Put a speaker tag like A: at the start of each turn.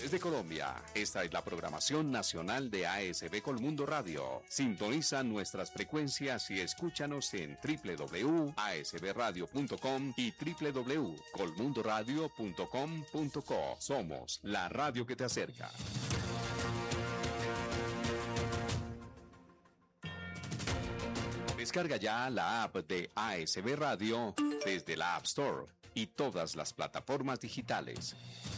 A: Desde Colombia, esta es la programación nacional de ASB Colmundo Radio. Sintoniza nuestras frecuencias y escúchanos en www.asbradio.com y www.colmundoradio.com.co. Somos la radio que te acerca. Descarga ya la app de ASB Radio desde la App Store y todas las plataformas digitales.